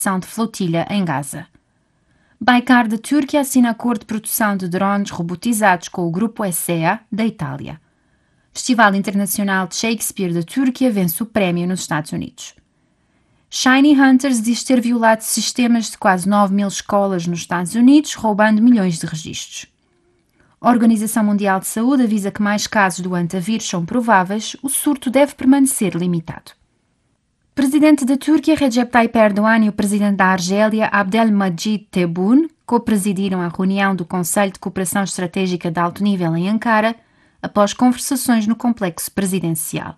de flotilha em Gaza. Baykar da Turquia assina acordo de produção de drones robotizados com o grupo ESEA da Itália. Festival Internacional de Shakespeare da Turquia vence o prémio nos Estados Unidos. Shiny Hunters diz ter violado sistemas de quase 9.000 escolas nos Estados Unidos, roubando milhões de registros. A Organização Mundial de Saúde avisa que mais casos do antavírus são prováveis, o surto deve permanecer limitado. O presidente da Turquia, Recep Tayyip Erdogan, e o presidente da Argélia, Abdelmadjid Tebboune, co-presidiram a reunião do Conselho de Cooperação Estratégica de Alto Nível em Ankara, após conversações no complexo presidencial.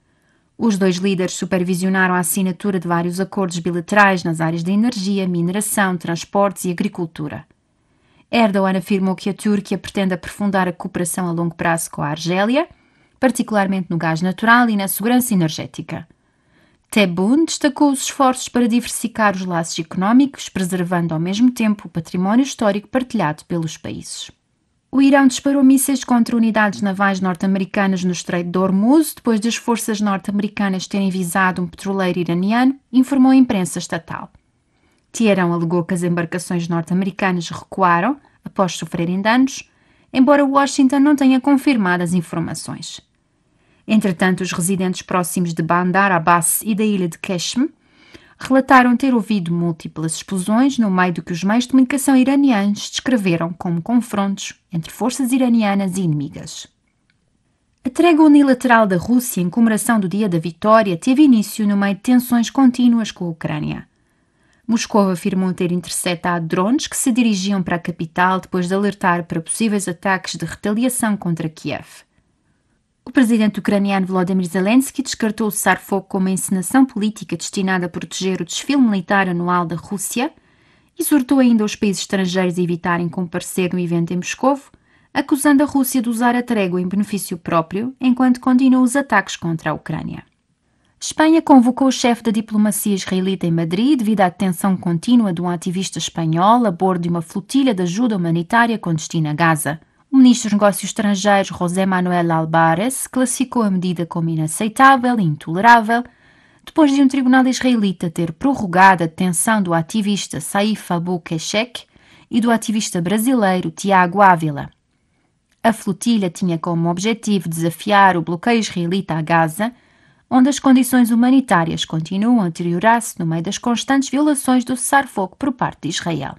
Os dois líderes supervisionaram a assinatura de vários acordos bilaterais nas áreas de energia, mineração, transportes e agricultura. Erdogan afirmou que a Turquia pretende aprofundar a cooperação a longo prazo com a Argélia, particularmente no gás natural e na segurança energética. Tebboune destacou os esforços para diversificar os laços económicos, preservando ao mesmo tempo o património histórico partilhado pelos países. O Irão disparou mísseis contra unidades navais norte-americanas no Estreito de Hormuz, depois das forças norte-americanas terem visado um petroleiro iraniano, informou a imprensa estatal. Teherão alegou que as embarcações norte-americanas recuaram após sofrerem danos, embora Washington não tenha confirmado as informações. Entretanto, os residentes próximos de Bandar Abbas e da ilha de Qeshm relataram ter ouvido múltiplas explosões no meio do que os meios de comunicação iranianos descreveram como confrontos entre forças iranianas e inimigas. A trégua unilateral da Rússia em comemoração do Dia da Vitória teve início no meio de tensões contínuas com a Ucrânia. Moscou afirmou ter interceptado drones que se dirigiam para a capital depois de alertar para possíveis ataques de retaliação contra Kiev. O presidente ucraniano Volodymyr Zelensky descartou o cessar-fogo como uma encenação política destinada a proteger o desfile militar anual da Rússia e exortou ainda os países estrangeiros a evitarem comparecer no evento em Moscovo, acusando a Rússia de usar a trégua em benefício próprio enquanto continua os ataques contra a Ucrânia. Espanha convocou o chefe da diplomacia israelita em Madrid devido à detenção contínua de um ativista espanhol a bordo de uma flotilha de ajuda humanitária com destino a Gaza. O ministro dos Negócios Estrangeiros, José Manuel Álvarez, classificou a medida como inaceitável e intolerável, depois de um tribunal israelita ter prorrogado a detenção do ativista Saif Abu Keshek e do ativista brasileiro Tiago Ávila. A flotilha tinha como objetivo desafiar o bloqueio israelita a Gaza, onde as condições humanitárias continuam a deteriorar-se no meio das constantes violações do cessar-fogo por parte de Israel.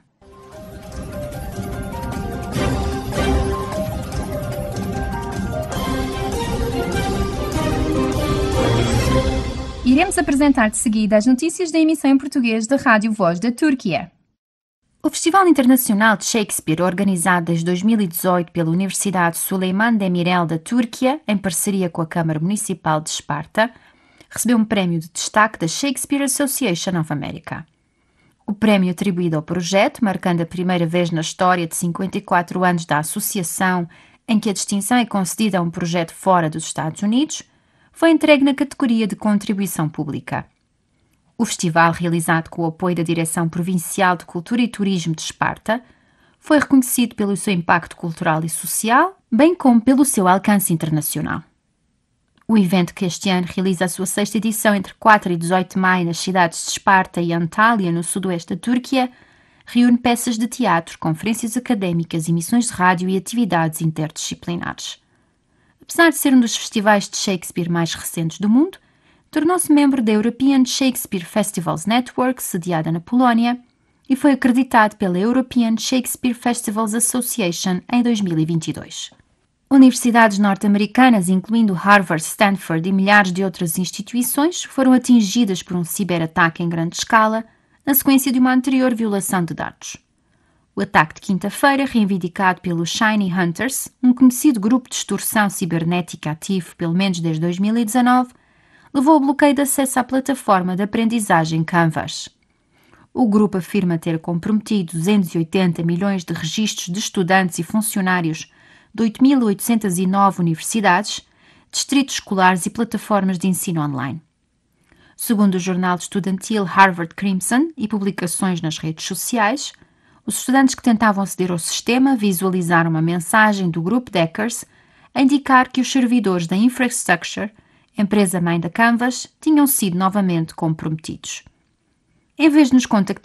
Iremos apresentar de seguida as notícias da emissão em português da Rádio Voz da Turquia. O Festival Internacional de Shakespeare, organizado desde 2018 pela Universidade Süleyman Demirel da Turquia, em parceria com a Câmara Municipal de Esparta, recebeu um prémio de destaque da Shakespeare Association of America. O prémio atribuído ao projeto, marcando a primeira vez na história de 54 anos da associação em que a distinção é concedida a um projeto fora dos Estados Unidos, foi entregue na categoria de contribuição pública. O festival, realizado com o apoio da Direção Provincial de Cultura e Turismo de Esparta, foi reconhecido pelo seu impacto cultural e social, bem como pelo seu alcance internacional. O evento, que este ano realiza a sua 6ª edição entre 4 e 18 de maio nas cidades de Esparta e Antália, no sudoeste da Turquia, reúne peças de teatro, conferências académicas, emissões de rádio e atividades interdisciplinares. Apesar de ser um dos festivais de Shakespeare mais recentes do mundo, tornou-se membro da European Shakespeare Festivals Network, sediada na Polónia, e foi acreditado pela European Shakespeare Festivals Association em 2022. Universidades norte-americanas, incluindo Harvard, Stanford e milhares de outras instituições, foram atingidas por um ciberataque em grande escala, na sequência de uma anterior violação de dados. O ataque de quinta-feira, reivindicado pelos Shiny Hunters, um conhecido grupo de extorsão cibernética ativo pelo menos desde 2019, levou ao bloqueio de acesso à plataforma de aprendizagem Canvas. O grupo afirma ter comprometido 280 milhões de registros de estudantes e funcionários de 8.809 universidades, distritos escolares e plataformas de ensino online. Segundo o jornal estudantil Harvard Crimson e publicações nas redes sociais, os estudantes que tentavam aceder ao sistema visualizaram uma mensagem do grupo de hackers a indicar que os servidores da Infrastructure, empresa mãe da Canvas, tinham sido novamente comprometidos. Em vez de nos contactar